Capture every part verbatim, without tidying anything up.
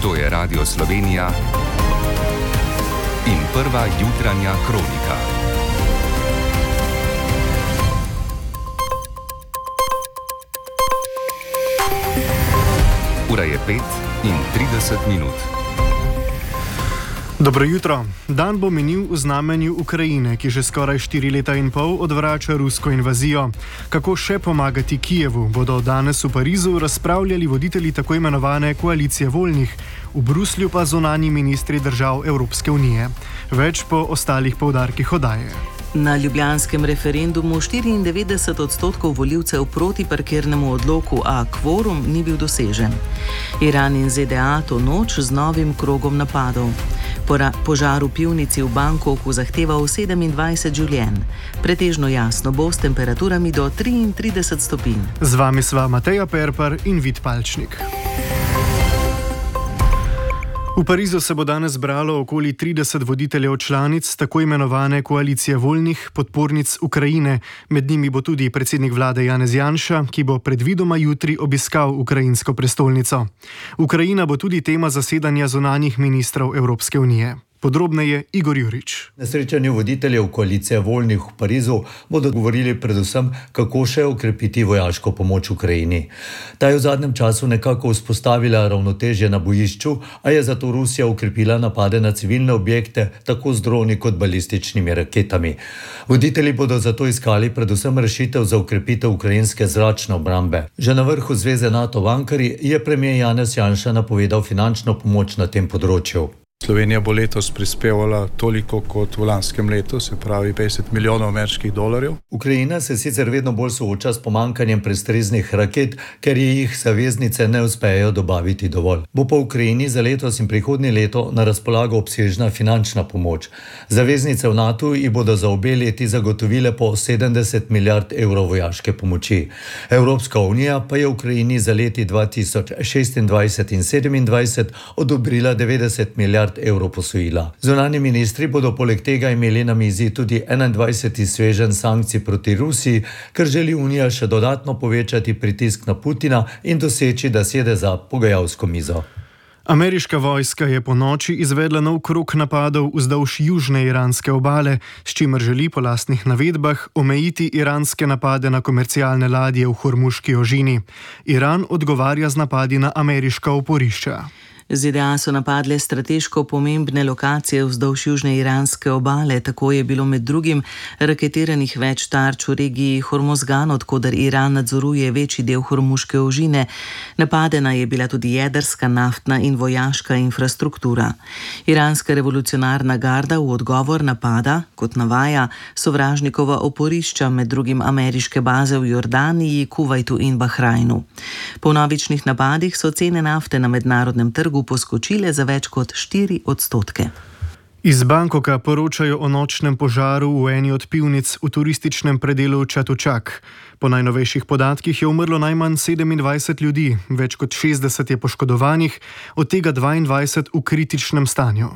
To je Radio Slovenija in prva jutranja kronika. Ura je pet in trideset minut. Dobro jutro. Dan bo minil v znamenju Ukrajine, ki že skoraj štiri leta in pol odvrača rusko invazijo. Kako še pomagati Kijevu, bodo danes v Parizu razpravljali voditelji tako imenovane koalicije voljnih, v Bruslju pa zunanji ministri držav Evropske unije. Več po ostalih poudarkih oddaje. Na ljubljanskem referendumu štiriindevetdeset odstotkov volivcev proti parkirnemu odloku, a kvorum ni bil dosežen. Iran in Z D A to noč z novim krogom napadov. Pora, požar v pivnici v Bangkoku zahteval sedemindvajset življenj. Pretežno jasno bo s temperaturami do triintrideset stopinj. Z vami sva Mateja Perpar in Vid Palčnik. V Parizu se bo danes zbralo okoli trideset voditeljev članic tako imenovane koalicije voljnih podpornic Ukrajine. Med njimi bo tudi predsednik vlade Janez Janša, ki bo predvidoma jutri obiskal ukrajinsko prestolnico. Ukrajina bo tudi tema zasedanja zunanjih ministrov Evropske unije. Podrobneje Igor Jurič. Na srečanju voditeljev koalicije voljnih v Parizu bodo govorili predvsem, kako še okrepiti vojaško pomoč Ukrajini. Ta je v zadnjem času nekako vzpostavila ravnotežje na bojišču, a je zato Rusija okrepila napade na civilne objekte tako z droni kot balističnimi raketami. Voditelji bodo zato iskali predvsem rešitev za okrepitev ukrajinske zračne obrambe. Že na vrhu zveze NATO v Ankari je premijer Janez Janša napovedal finančno pomoč na tem področju. Slovenija bo letos prispevala toliko kot v lanskem letu, se pravi petdeset milijonov ameriških dolarjev. Ukrajina se sicer vedno bolj sooča s pomankanjem prestreznih raket, ker jih zaveznice ne uspejo dobaviti dovolj. Bo pa Ukrajini za letos in prihodnje leto na razpolago obsežna finančna pomoč. Zaveznice v NATO ji bodo za obe leti zagotovile po sedemdeset milijard evrov vojaške pomoči. Evropska unija pa je Ukrajini za leti dva tisoč šestindvajset in sedemindvajset odobrila devetdeset milijard evrov posojila. Zunanji ministri bodo poleg tega imeli na mizi tudi enaindvajseti sveženj sankcij proti Rusiji, ker želi Unija še dodatno povečati pritisk na Putina in doseči, da sede za pogajalsko mizo. Ameriška vojska je po noči izvedla nov krog napadov vzdolž južne iranske obale, s čimer želi po lastnih navedbah omejiti iranske napade na komercialne ladje v Hormuški ožini. Iran odgovarja z napadi na ameriška oporišča. Z D A so napadle strateško pomembne lokacije vzdolž južne iranske obale, tako je bilo med drugim raketiranih več tarč v regiji Hormozgan, odkoder Iran nadzoruje večji del Hormuške ožine. Napadena je bila tudi jedrska, naftna in vojaška infrastruktura. Iranska revolucionarna garda v odgovor napada, kot navaja, sovražnikova oporišča, med drugim ameriške baze v Jordaniji, Kuvajtu in Bahrajnu. Po novičnih napadih so cene nafte na mednarodnem trgu poskočile za več kot štiri odstotke. Iz Bangkoka poročajo o nočnem požaru v eni od pivnic v turističnem predelu Chatuchak. Po najnovejših podatkih je umrlo najmanj sedemindvajset ljudi, več kot šestdeset je poškodovanih, od tega dvaindvajset v kritičnem stanju.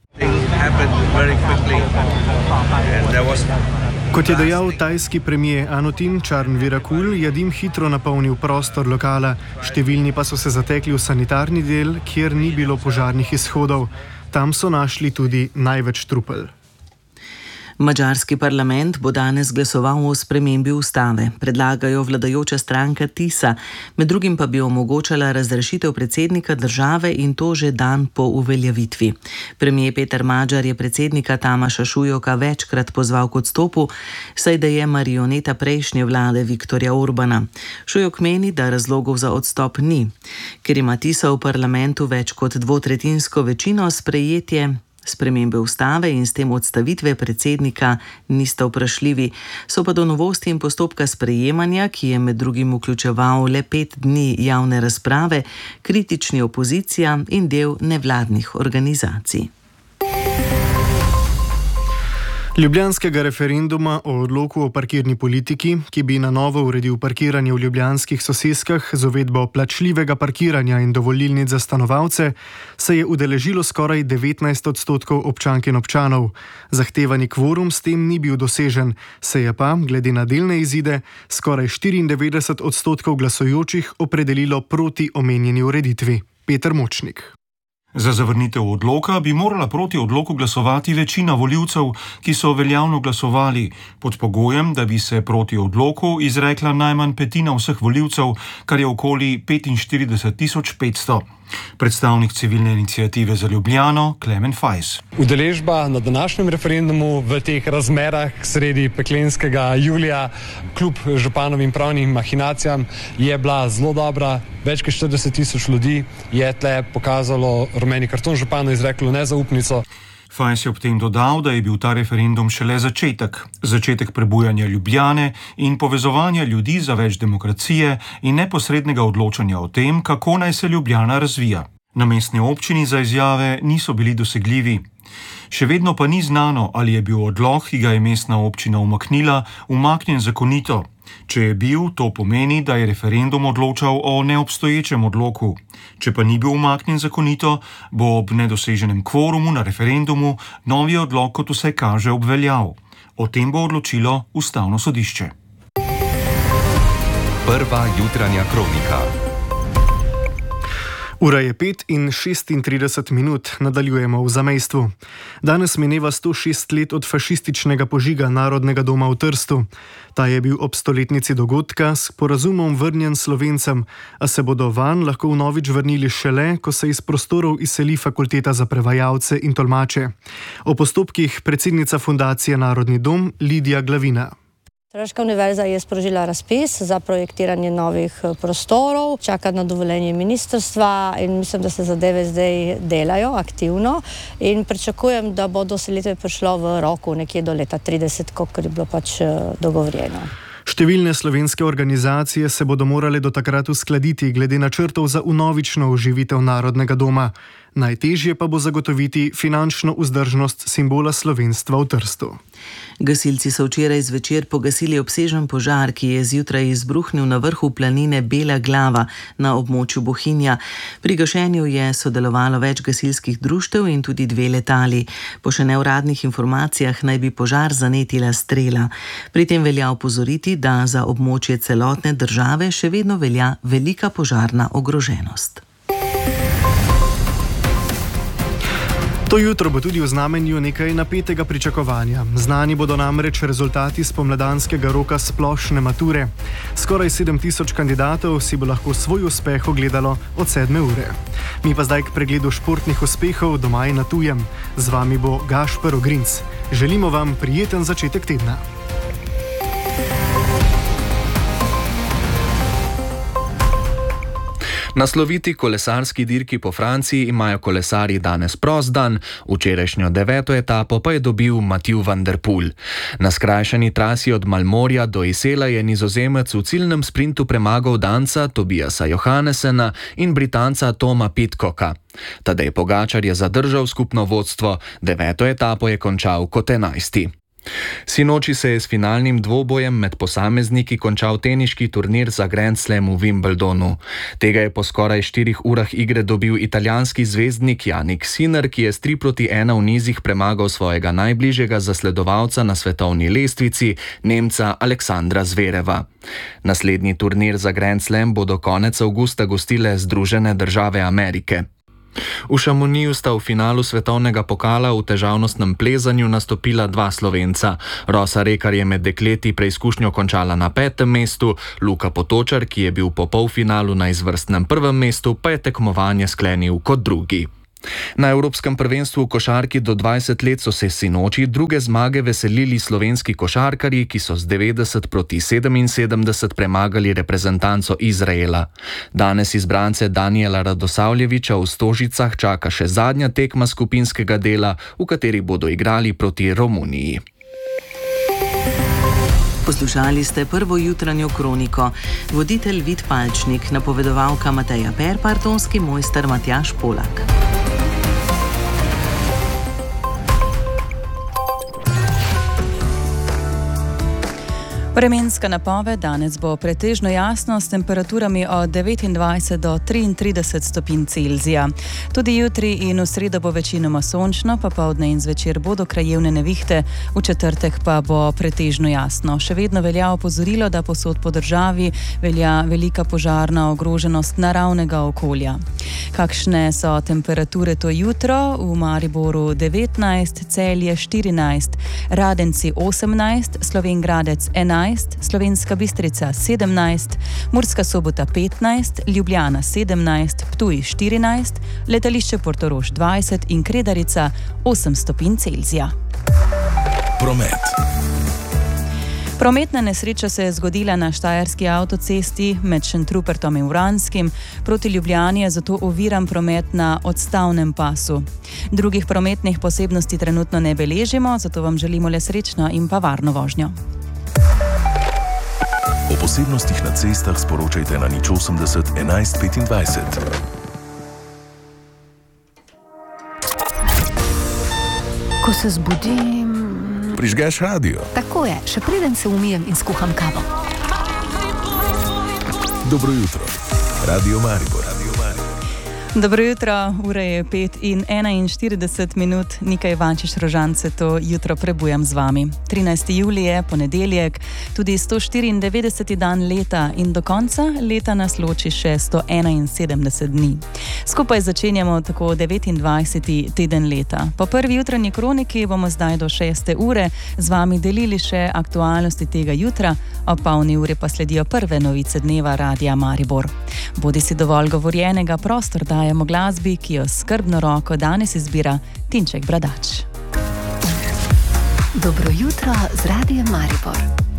Kot je dejal tajski premijer Anutin Charnvirakul, je dim hitro napolnil prostor lokala, številni pa so se zatekli v sanitarni del, kjer ni bilo požarnih izhodov. Tam so našli tudi največ trupel. Madžarski parlament bo danes glasoval o spremembi ustave. Predlagajo vladajoča stranka Tisa, med drugim pa bi omogočala razrešitev predsednika države in to že dan po uveljavitvi. Premijer Peter Madžar je predsednika Tamaša Šujoka večkrat pozval k odstopu, saj da je marioneta prejšnje vlade Viktorja Orbana. Šujok meni, da razlogov za odstop ni. Ker ima Tisa v parlamentu več kot dvotretjinsko večino, sprejetje spremembe ustave in s tem odstavitve predsednika nista vprašljivi. So pa do novosti in postopka sprejemanja, ki je med drugim vključeval le pet dni javne razprave, kritični opozicija in del nevladnih organizacij. Ljubljanskega referenduma o odloku o parkirni politiki, ki bi na novo uredil parkiranje v ljubljanskih soseskah z uvedbo plačljivega parkiranja in dovolilnic za stanovalce, se je udeležilo skoraj devetnajst odstotkov občank in občanov. Zahtevani kvorum s tem ni bil dosežen, se je pa, glede na delne izide, skoraj štiriindevetdeset odstotkov glasujočih opredelilo proti omenjeni ureditvi. Peter Močnik. Za zavrnitev odloka bi morala proti odloku glasovati večina volivcev, ki so veljavno glasovali, pod pogojem, da bi se proti odloku izrekla najmanj petina vseh volivcev, kar je okoli petinštirideset tisoč petsto. Predstavnik civilne iniciative za Ljubljano, Klemen Fajs. Udeležba na današnjem referendumu v teh razmerah sredi peklenskega julija, kljub županovim pravnim mahinacijam, je bila zelo dobra. Več kot štirideset tisoč ljudi je tle pokazalo rumeni karton, županu izreklo nezaupnico. Fajs je ob tem dodal, da je bil ta referendum šele začetek, začetek prebujanja Ljubljane in povezovanja ljudi za več demokracije in neposrednega odločanja o tem, kako naj se Ljubljana razvija. Na mestni občini za izjave niso bili dosegljivi. Še vedno pa ni znano, ali je bil odlok, ki ga je mestna občina umaknila, umaknjen zakonito. Če je bil, to pomeni, da je referendum odločal o neobstoječem odloku. Če pa ni bil umaknjen zakonito, bo ob nedoseženem kvorumu na referendumu novi odlok, kot vse kaže, obveljal. O tem bo odločilo Ustavno sodišče. Prva jutranja kronika. Ura je pet in šestintrideset minut, nadaljujemo v zamejstvu. Danes mineva sto šest let od fašističnega požiga Narodnega doma v Trstu. Ta je bil ob stoletnici dogodka s sporazumom vrnjen Slovencem, a se bodo vanj lahko vnovič vrnili šele, ko se iz prostorov izseli Fakulteta za prevajalce in tolmače. O postopkih predsednica Fundacije Narodni dom Lidija Glavina. Tržaška univerza je sprožila razpis za projektiranje novih prostorov, čaka na dovoljenje ministrstva in mislim, da se zadeve zdaj delajo aktivno in pričakujem, da bo do selitve prišlo v roku nekje do leta trideset, kot je bilo pač dogovorjeno. Številne slovenske organizacije se bodo morale do takrat uskladiti glede načrtov za vnovično oživitev Narodnega doma. Najtežje pa bo zagotoviti finančno vzdržnost simbola slovenstva v Trstu. Gasilci so včeraj zvečer pogasili obsežen požar, ki je zjutraj izbruhnil na vrhu planine Bela Glava na območju Bohinja. Pri gašenju je sodelovalo več gasilskih društev in tudi dve letali. Po še neuradnih informacijah naj bi požar zanetila strela. Pri tem velja opozoriti, da za območje celotne države še vedno velja velika požarna ogroženost. To jutro bo tudi v znamenju nekaj napetega pričakovanja. Znani bodo namreč rezultati spomladanskega roka splošne mature. Skoraj sedem tisoč kandidatov si bo lahko svoj uspeh ogledalo od sedme ure. Mi pa zdaj k pregledu športnih uspehov doma in na tujem. Z vami bo Gašper Ogrinc. Želimo vam prijeten začetek tedna. Na sloviti kolesarski dirki po Franciji imajo kolesarji danes prost dan, včerajšnjo deveto etapo pa je dobil Mathieu van der Poel. Na skrajšani trasi od Malmorja do Isela je Nizozemec v ciljnem sprintu premagal Danca Tobiasa Johannessena in Britanca Toma Pidcocka. Tadej Pogačar je zadržal skupno vodstvo, deveto etapo je končal kot enajsti. Sinoči se je s finalnim dvobojem med posamezniki končal teniški turnir za Grand Slam v Wimbledonu. Tega je po skoraj štirih urah igre dobil italijanski zvezdnik Jannik Sinner, ki je s tri proti ena v nizih premagal svojega najbližjega zasledovalca na svetovni lestvici, Nemca Aleksandra Zvereva. Naslednji turnir za Grand Slam bodo konec avgusta gostile Združene države Amerike. V Šamoniju sta v finalu svetovnega pokala v težavnostnem plezanju nastopila dva Slovenca. Rosa Rekar je med dekleti preizkušnjo končala na petem mestu, Luka Potočar, ki je bil po polfinalu na izvrstnem prvem mestu, pa je tekmovanje sklenil kot drugi. Na Evropskem prvenstvu v košarki do dvajset let so se sinoči druge zmage veselili slovenski košarkarji, ki so z devetdeset proti sedeminsedemdeset premagali reprezentanco Izraela. Danes izbrance Danijela Radosavljeviča v Stožicah čaka še zadnja tekma skupinskega dela, v kateri bodo igrali proti Romuniji. Poslušali ste prvo jutranjo kroniko. Voditelj Vid Palčnik, napovedovalka Mateja Perpar, tonski mojster Matjaž Polak. Vremenska napoved: danes bo pretežno jasno s temperaturami od devetindvajset do triintrideset stopinj Celzija. Tudi jutri in v sredo bo večinoma sončno, popoldne in zvečer bodo krajevne nevihte, v četrtek pa bo pretežno jasno. Še vedno velja opozorilo, da povsod po državi velja velika požarna ogroženost naravnega okolja. Kakšne so temperature to jutro? V Mariboru devetnajst, Celje štirinajst, Radenci osemnajst, Slovenj Gradec enajst, Slovenska Bistrica sedemnajst, Murska Sobota petnajst, Ljubljana sedemnajst, Ptuj štirinajst, letališče Portorož dvajset in Kredarica osem stopinj Celzija. Promet. Prometna nesreča se je zgodila na štajerski avtocesti med Šentrupertom in Vranskim. Proti Ljubljani je zato oviran promet na odstavnem pasu. Drugih prometnih posebnosti trenutno ne beležimo, zato vam želimo le srečno in pa varno vožnjo. O posebnostih na cestah sporočajte na nič osemdeset enajst petindvajset. Ko se zbudim... Prižgeš radio. Tako je, še preden se umijem in skuham kavo. Dobro jutro. Radio Maribor. Dobro jutro, ura je pet in enainštirideset minut, Nika Ivančič Rožance to jutro prebujam z vami. trinajsti julij je ponedeljek, tudi sto štiriindevetdeseti dan leta in do konca leta nas loči še sto enainsedemdeset dni. Skupaj začenjamo tako devetindvajseti teden leta. Po prvi jutranji kroniki bomo zdaj do šeste ure z vami delili še aktualnosti tega jutra, ob polni uri pa sledijo prve novice dneva Radia Maribor. Bodi si dovolj govorjenega, prostor dajemo glasbi, ki jo skrbno roko danes izbira Tinček Bradač. Dobro jutro z Radiem Maribor.